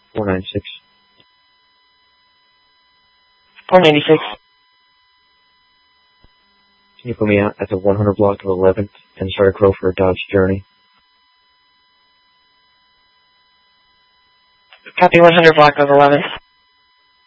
496. 496. Can you put me out at the 100 block of 11th and start a crow for a Dodge Journey? Copy 100 block of 11th.